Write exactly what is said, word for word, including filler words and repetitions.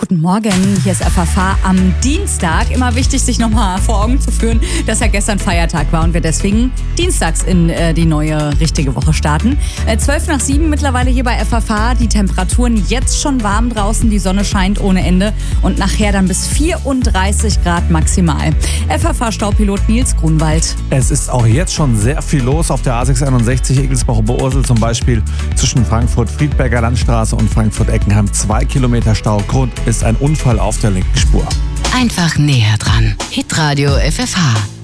Guten Morgen, hier ist F F H am Dienstag. Immer wichtig, sich nochmal vor Augen zu führen, dass ja gestern Feiertag war und wir deswegen dienstags in äh, die neue, richtige Woche starten. Äh, zwölf nach sieben mittlerweile hier bei F F H. Die Temperaturen jetzt schon warm draußen, die Sonne scheint ohne Ende und nachher dann bis vierunddreißig Grad maximal. F F H-Staupilot Nils Grunwald. Es ist auch jetzt schon sehr viel los auf der A sechshunderteinundsechzig Egelsbach-Oberursel, zum Beispiel zwischen Frankfurt-Friedberger Landstraße und Frankfurt-Eckenheim. Zwei Kilometer Stau. Grund ist ein Unfall auf der linken Spur. Einfach näher dran. Hitradio F F H.